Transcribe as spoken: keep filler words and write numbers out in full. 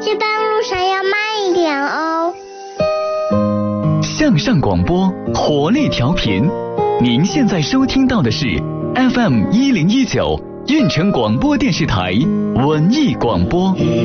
去半路上要慢一点哦。 向上广播，活力调频。您现在收听到的是 F M 一零一九运城广播电视台文艺广播。